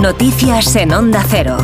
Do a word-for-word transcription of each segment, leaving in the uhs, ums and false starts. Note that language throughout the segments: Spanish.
Noticias en Onda Cero.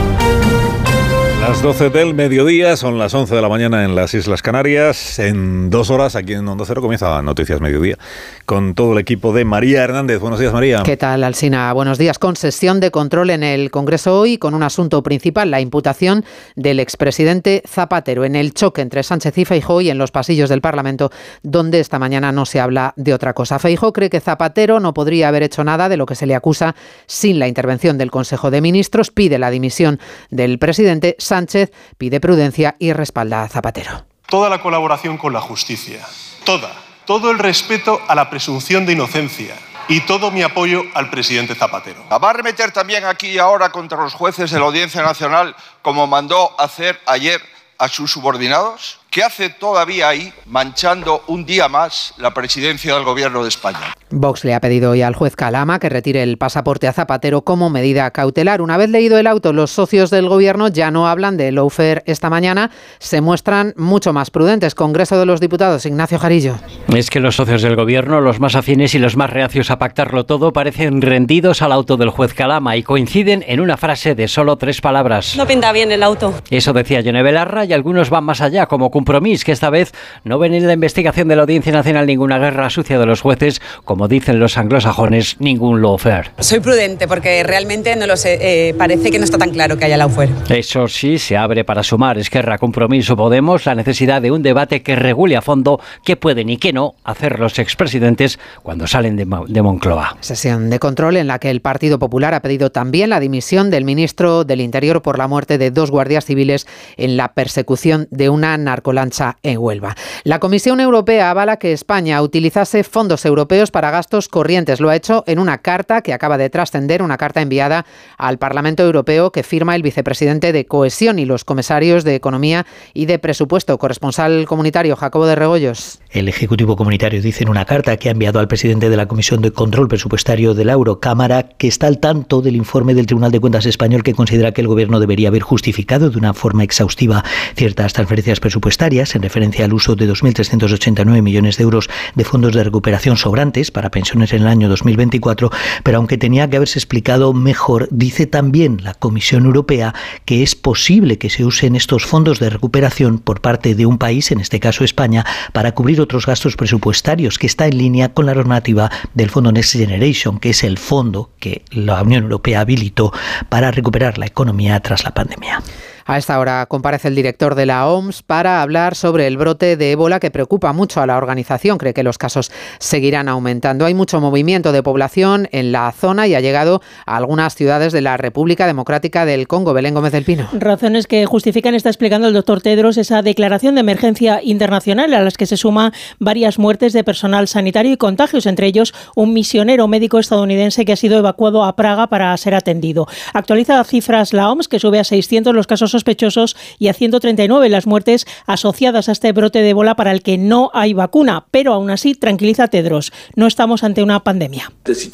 Las doce del mediodía, son las once de la mañana en las Islas Canarias. En dos horas, aquí en Onda Cero, comienza Noticias Mediodía, con todo el equipo de María Hernández. Buenos días, María. ¿Qué tal, Alsina? Buenos días. Con sesión de control en el Congreso hoy, con un asunto principal, la imputación del expresidente Zapatero en el choque entre Sánchez y Feijóo y en los pasillos del Parlamento, donde esta mañana no se habla de otra cosa. Feijóo cree que Zapatero no podría haber hecho nada de lo que se le acusa sin la intervención del Consejo de Ministros, pide la dimisión del presidente. Sánchez pide prudencia y respalda a Zapatero. Toda la colaboración con la justicia, toda, todo el respeto a la presunción de inocencia y todo mi apoyo al presidente Zapatero. ¿Va a arremeter también aquí y ahora contra los jueces de la Audiencia Nacional como mandó hacer ayer a sus subordinados? ¿Qué hace todavía ahí manchando un día más la presidencia del Gobierno de España? Vox le ha pedido hoy al juez Calama que retire el pasaporte a Zapatero como medida cautelar. Una vez leído el auto, los socios del Gobierno ya no hablan de lawfare esta mañana, se muestran mucho más prudentes. Congreso de los Diputados, Ignacio Jarillo. Es que los socios del Gobierno, los más afines y los más reacios a pactarlo todo, parecen rendidos al auto del juez Calama y coinciden en una frase de solo tres palabras. No pinta bien el auto. Eso decía Yone Belarra, y algunos van más allá, como Compromís, que esta vez no ven en la investigación de la Audiencia Nacional ninguna guerra sucia de los jueces, como dicen los anglosajones, ningún lawfare. Soy prudente porque realmente no lo sé, eh, parece que no está tan claro que haya lawfare. Eso sí, se abre para sumar Esquerra, Compromís o Podemos la necesidad de un debate que regule a fondo qué pueden y qué no hacer los expresidentes cuando salen de, de Moncloa. Sesión de control en la que el Partido Popular ha pedido también la dimisión del ministro del Interior por la muerte de dos guardias civiles en la persecución de una narcolancha en Huelva. La Comisión Europea avala que España utilizase fondos europeos para gastos corrientes. Lo ha hecho en una carta que acaba de trascender, una carta enviada al Parlamento Europeo que firma el vicepresidente de Cohesión y los comisarios de Economía y de Presupuesto. Corresponsal comunitario Jacobo de Regoyos. El Ejecutivo Comunitario dice en una carta que ha enviado al presidente de la Comisión de Control Presupuestario de la Eurocámara que está al tanto del informe del Tribunal de Cuentas español, que considera que el Gobierno debería haber justificado de una forma exhaustiva ciertas transferencias presupuestarias en referencia al uso de dos mil trescientos ochenta y nueve millones de euros de fondos de recuperación sobrantes para pensiones en el año dos mil veinticuatro, pero aunque tenía que haberse explicado mejor, dice también la Comisión Europea que es posible que se usen estos fondos de recuperación por parte de un país, en este caso España, para cubrir otros gastos presupuestarios, que está en línea con la normativa del Fondo Next Generation, que es el fondo que la Unión Europea habilitó para recuperar la economía tras la pandemia. A esta hora comparece el director de la O M S para hablar sobre el brote de ébola que preocupa mucho a la organización. Cree que los casos seguirán aumentando. Hay mucho movimiento de población en la zona y ha llegado a algunas ciudades de la República Democrática del Congo. Belén Gómez del Pino. Razones que justifican, está explicando el doctor Tedros, esa declaración de emergencia internacional a las que se suman varias muertes de personal sanitario y contagios, entre ellos un misionero médico estadounidense que ha sido evacuado a Praga para ser atendido. Actualiza cifras la O M S, que sube a seiscientos los casos sospechosos y a ciento treinta y nueve las muertes asociadas a este brote de ébola para el que no hay vacuna. Pero aún así, tranquiliza Tedros, no estamos ante una pandemia.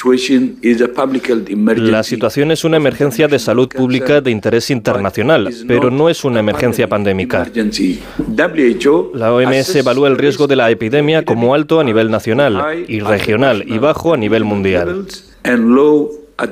La situación es una emergencia de salud pública de interés internacional, pero no es una emergencia pandémica. La O M S evalúa el riesgo de la epidemia como alto a nivel nacional y regional y bajo a nivel mundial.